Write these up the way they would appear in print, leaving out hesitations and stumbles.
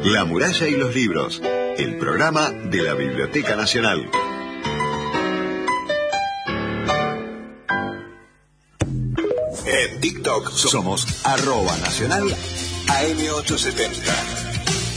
La muralla y los libros, el programa de la Biblioteca Nacional. En TikTok somos @nacional AM870.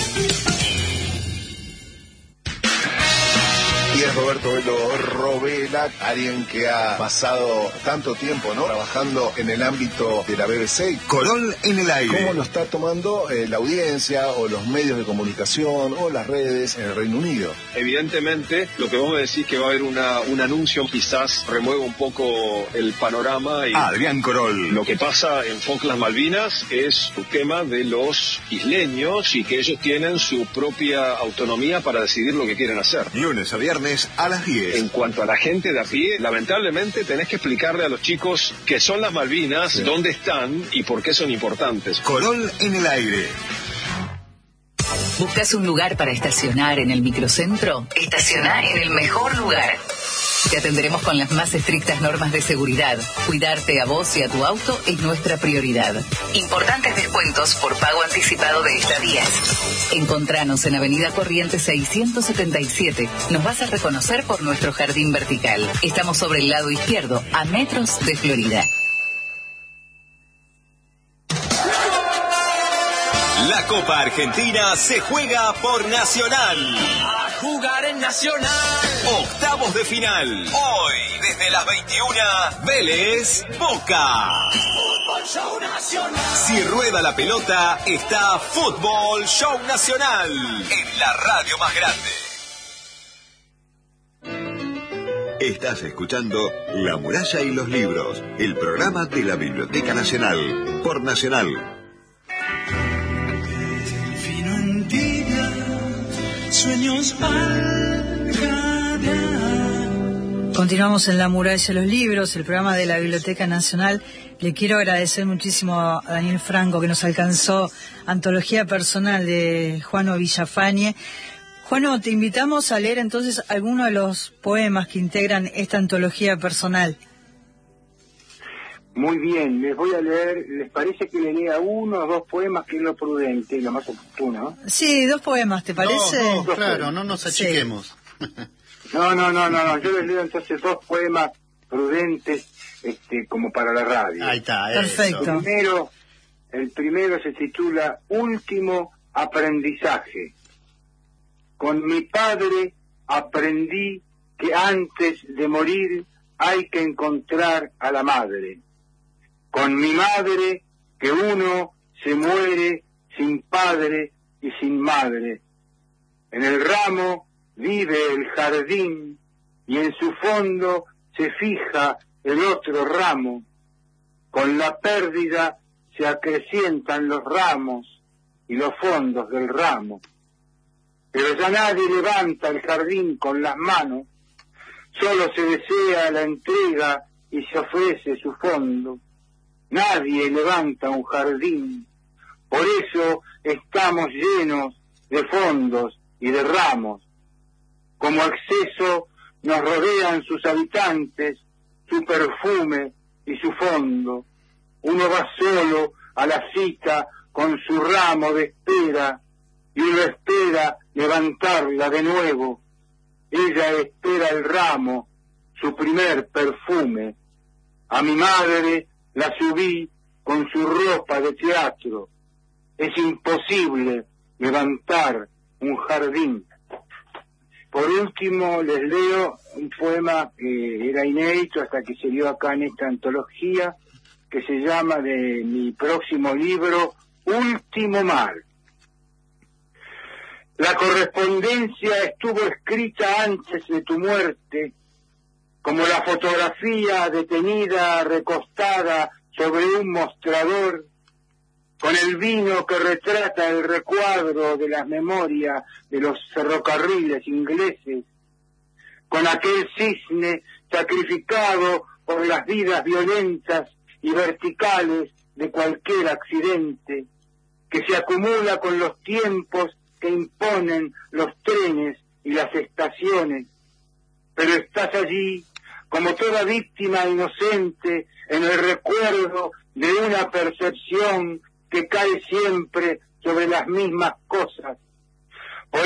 Y es Roberto Velo Robela, alguien que ha pasado tanto tiempo, ¿no?, trabajando en el ámbito de la BBC. Corol en el aire. ¿Cómo lo está tomando la audiencia o los medios de comunicación o las redes en el Reino Unido? Evidentemente, lo que vos me decís que va a haber un anuncio quizás remueva un poco el panorama. Y Adrián Corol. Lo que pasa en Falkland Malvinas es un tema de los isleños y que ellos tienen su propia autonomía para decidir lo que quieren hacer. Lunes a viernes a las 10. En cuanto a la gente de a pie, lamentablemente tenés que explicarle a los chicos qué son las Malvinas, sí, dónde están y por qué son importantes. Corol en el aire. ¿Buscas un lugar para estacionar en el microcentro? Estacioná en el mejor lugar. Te atenderemos con las más estrictas normas de seguridad. Cuidarte a vos y a tu auto es nuestra prioridad. Importantes descuentos por pago anticipado de estadías. Encontranos en Avenida Corrientes 677. Nos vas a reconocer por nuestro jardín vertical. Estamos sobre el lado izquierdo, a metros de Florida. La Copa Argentina se juega por Nacional. A jugar en Nacional. Octavos de final. Hoy, desde las 21, Vélez Boca. Fútbol Show Nacional. Si rueda la pelota, está Fútbol Show Nacional. En la radio más grande. Estás escuchando La muralla y los libros, el programa de la Biblioteca Nacional, por Nacional. Sueños al ganar. Continuamos en La muralla y los libros, el programa de la Biblioteca Nacional. Le quiero agradecer muchísimo a Daniel Franco que nos alcanzó Antología Personal de Juano Villafañe. Juano, te invitamos a leer entonces algunos de los poemas que integran esta antología personal. Muy bien, les voy a leer, ¿les parece que le lea uno o dos poemas, que es lo prudente y lo más oportuno? Sí, dos poemas, ¿te parece? Dos, claro, no nos achiquemos. Sí. No, yo les leo entonces dos poemas prudentes, como para la radio. Ahí está, perfecto. El primero se titula Último aprendizaje. Con mi padre aprendí que antes de morir hay que encontrar a la madre. Con mi madre, que uno se muere sin padre y sin madre. En el ramo vive el jardín y en su fondo se fija el otro ramo. Con la pérdida se acrecientan los ramos y los fondos del ramo. Pero ya nadie levanta el jardín con las manos, solo se desea la entrega y se ofrece su fondo. Nadie levanta un jardín, por eso estamos llenos de fondos y de ramos. Como exceso nos rodean sus habitantes, su perfume y su fondo. Uno va solo a la cita con su ramo de espera y uno espera levantarla de nuevo. Ella espera el ramo, su primer perfume. A mi madre la subí con su ropa de teatro. Es imposible levantar un jardín. Por último, les leo un poema que era inédito hasta que se dio acá en esta antología, que se llama, de mi próximo libro, Último Mar. La correspondencia estuvo escrita antes de tu muerte, como la fotografía detenida, recostada sobre un mostrador, con el vino que retrata el recuadro de las memorias de los ferrocarriles ingleses, con aquel cisne sacrificado por las vidas violentas y verticales de cualquier accidente, que se acumula con los tiempos que imponen los trenes y las estaciones. Pero estás allí, como toda víctima inocente, en el recuerdo de una percepción que cae siempre sobre las mismas cosas,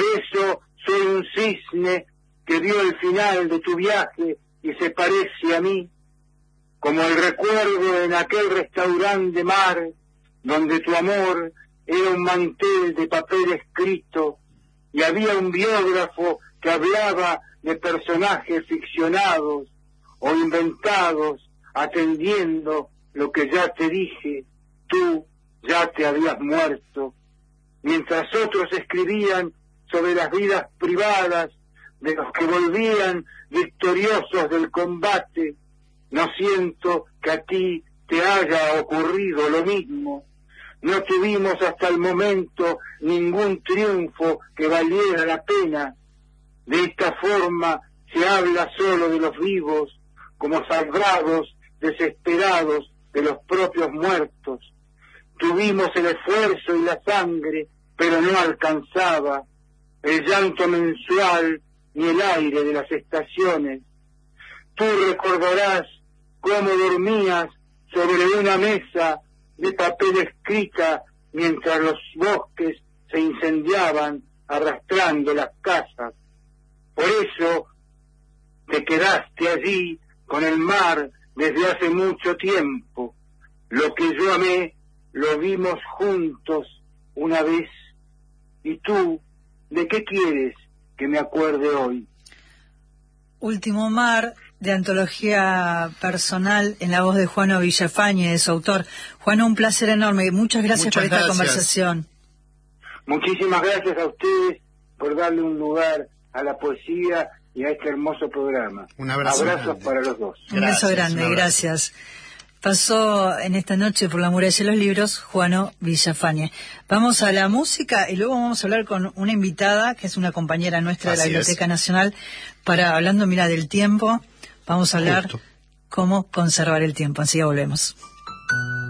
eso soy un cisne que vio el final de tu viaje y se parece a mí, como el recuerdo en aquel restaurante de mar, donde tu amor era un mantel de papel escrito y había un biógrafo que hablaba de personajes ficcionados o inventados, atendiendo lo que ya te dije, tú ya te habías muerto, mientras otros escribían sobre las vidas privadas de los que volvían victoriosos del combate. No siento que a ti te haya ocurrido lo mismo. No tuvimos hasta el momento ningún triunfo que valiera la pena. De esta forma se habla solo de los vivos, como salvados, desesperados de los propios muertos. Tuvimos el esfuerzo y la sangre, pero no alcanzaba el llanto mensual ni el aire de las estaciones. Tú recordarás cómo dormías sobre una mesa de papel escrita mientras los bosques se incendiaban arrastrando las casas. Por eso te quedaste allí con el mar desde hace mucho tiempo. Lo que yo amé lo vimos juntos una vez. ¿Y tú, de qué quieres que me acuerde hoy? Último mar, de antología personal, en la voz de Juano Villafañe, de su autor. Juano, un placer enorme. Muchas gracias por esta conversación. Muchísimas gracias a ustedes por darle un lugar a la poesía y a este hermoso programa. Un abrazo. Abrazos para los dos. Un beso grande, gracias. Pasó en esta noche por la muralla de los libros Juano Villafañe. Vamos a la música y luego vamos a hablar con una invitada que es una compañera nuestra de la Biblioteca Nacional hablando, del tiempo. Vamos a hablar cómo conservar el tiempo. Así que volvemos.